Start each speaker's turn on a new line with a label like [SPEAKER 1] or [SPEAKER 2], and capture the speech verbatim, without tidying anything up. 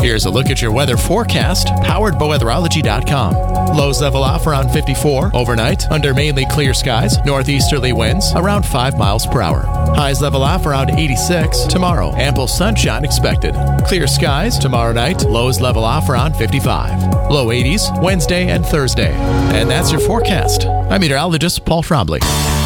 [SPEAKER 1] Here's a look at your weather forecast, powered by weatherology dot com. Lows level off around fifty-four overnight, under mainly clear skies, northeasterly winds around five miles per hour. Highs level off around eighty-six tomorrow, ample sunshine expected. Clear skies tomorrow night, lows level off around fifty-five. Low eighties Wednesday and Thursday. And that's your forecast. I'm meteorologist Paul Trombley.